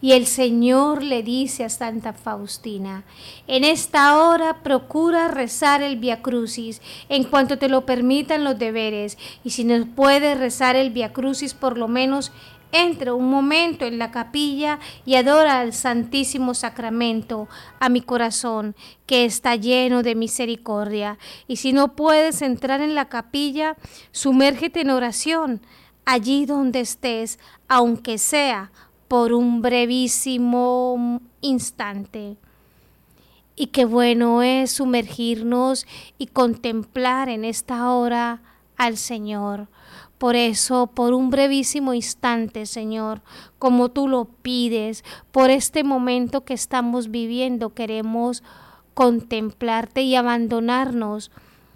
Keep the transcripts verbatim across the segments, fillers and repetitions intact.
Y el Señor le dice a Santa Faustina: en esta hora procura rezar el Vía Crucis en cuanto te lo permitan los deberes, y si no puedes rezar el Vía Crucis, por lo menos entra un momento en la capilla y adora al Santísimo Sacramento, a mi corazón, que está lleno de misericordia. Y si no puedes entrar en la capilla, sumérgete en oración, allí donde estés, aunque sea por un brevísimo instante. Y qué bueno es sumergirnos y contemplar en esta hora al Señor. Por eso, por un brevísimo instante, Señor, como tú lo pides, por este momento que estamos viviendo, queremos contemplarte y abandonarnos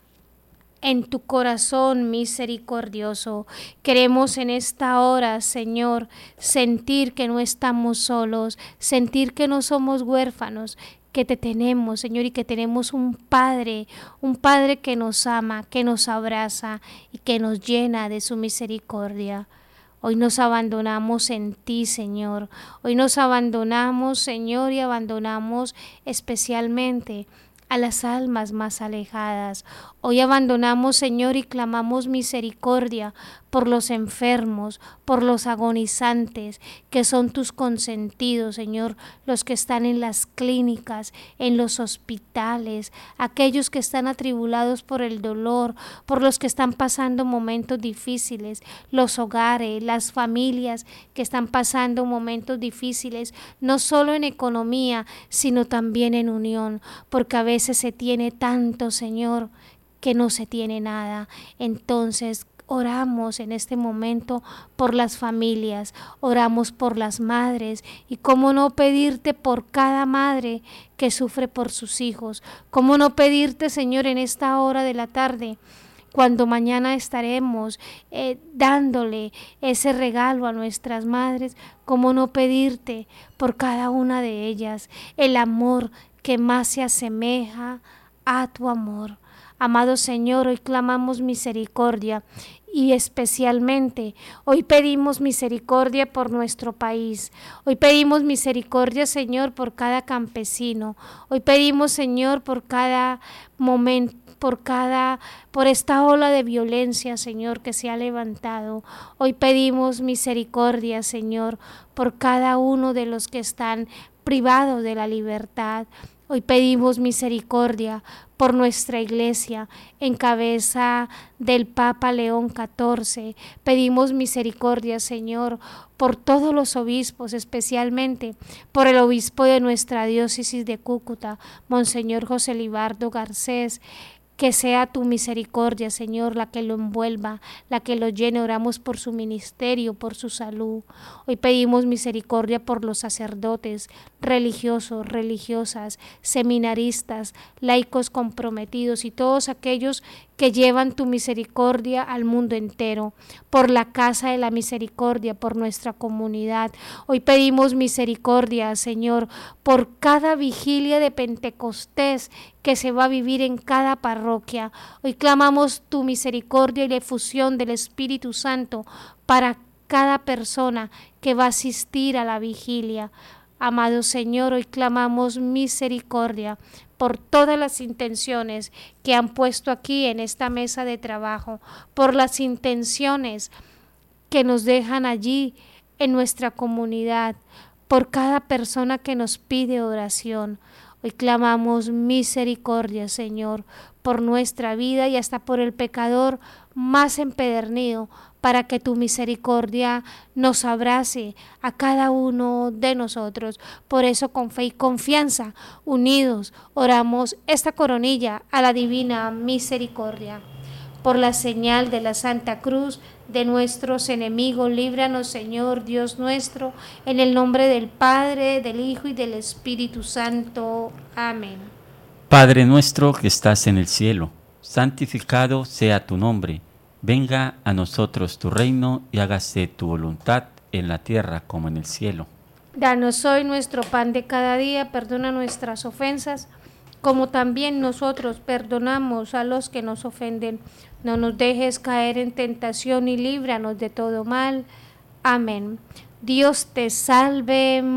en tu corazón misericordioso. Queremos en esta hora, Señor, sentir que no estamos solos, sentir que no somos huérfanos, que te tenemos, Señor, y que tenemos un Padre, un Padre que nos ama, que nos abraza y que nos llena de su misericordia. Hoy nos abandonamos en ti, Señor. Hoy nos abandonamos, Señor, y abandonamos especialmente a las almas más alejadas. Hoy abandonamos, Señor, y clamamos misericordia por los enfermos, por los agonizantes, que son tus consentidos, Señor, los que están en las clínicas, en los hospitales, aquellos que están atribulados por el dolor, por los que están pasando momentos difíciles, los hogares, las familias que están pasando momentos difíciles, no solo en economía, sino también en unión, porque a veces se tiene tanto, Señor, que no se tiene nada. Entonces oramos en este momento por las familias, oramos por las madres, y cómo no pedirte por cada madre que sufre por sus hijos, cómo no pedirte, Señor, en esta hora de la tarde, cuando mañana estaremos eh, dándole ese regalo a nuestras madres, cómo no pedirte por cada una de ellas el amor que más se asemeja a tu amor. Amado Señor, hoy clamamos misericordia y especialmente hoy pedimos misericordia por nuestro país. Hoy pedimos misericordia, Señor, por cada campesino. Hoy pedimos, Señor, por cada momento, por cada, por esta ola de violencia, Señor, que se ha levantado. Hoy pedimos misericordia, Señor, por cada uno de los que están privados de la libertad. Hoy pedimos misericordia por nuestra iglesia, en cabeza del Papa León catorce. Pedimos misericordia, Señor, por todos los obispos, especialmente por el obispo de nuestra diócesis de Cúcuta, Monseñor José Libardo Garcés. Que sea tu misericordia, Señor, la que lo envuelva, la que lo llene. Oramos por su ministerio, por su salud. Hoy pedimos misericordia por los sacerdotes, religiosos, religiosas, seminaristas, laicos comprometidos y todos aquellos que llevan tu misericordia al mundo entero, por la Casa de la Misericordia, por nuestra comunidad. Hoy pedimos misericordia, Señor, por cada vigilia de Pentecostés que se va a vivir en cada parroquia. Hoy clamamos tu misericordia y la efusión del Espíritu Santo para cada persona que va a asistir a la vigilia. Amado Señor, hoy clamamos misericordia por todas las intenciones que han puesto aquí en esta mesa de trabajo, por las intenciones que nos dejan allí en nuestra comunidad, por cada persona que nos pide oración. Hoy clamamos misericordia, Señor, por nuestra vida y hasta por el pecador más empedernido, para que tu misericordia nos abrace a cada uno de nosotros. Por eso, con fe y confianza, unidos, oramos esta coronilla a la divina misericordia. Por la señal de la Santa Cruz de nuestros enemigos, líbranos, Señor Dios nuestro, en el nombre del Padre, del Hijo y del Espíritu Santo. Amén. Padre nuestro que estás en el cielo, santificado sea tu nombre. Venga a nosotros tu reino y hágase tu voluntad en la tierra como en el cielo. Danos hoy nuestro pan de cada día, perdona nuestras ofensas, como también nosotros perdonamos a los que nos ofenden. No nos dejes caer en tentación y líbranos de todo mal. Amén. Dios te salve,